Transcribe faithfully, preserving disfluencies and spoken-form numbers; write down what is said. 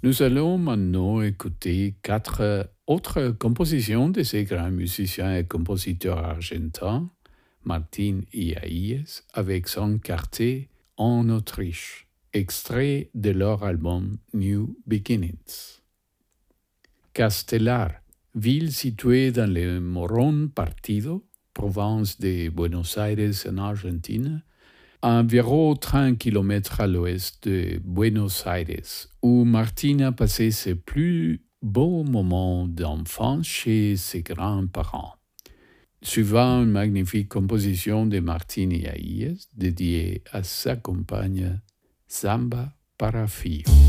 Nous allons maintenant écouter quatre autres compositions de ces grands musiciens et compositeurs argentins, Martin Iaíes, avec son quartet en Autriche, extrait de leur album New Beginnings. Castelar, ville située dans le Morón Partido, province de Buenos Aires en Argentine, à environ trente kilomètres à l'ouest de Buenos Aires, où Martin a passé ses plus beaux moments d'enfance chez ses grands-parents. Suivant une magnifique composition de Martin Iaíes dédiée à sa compagne Samba para Fio.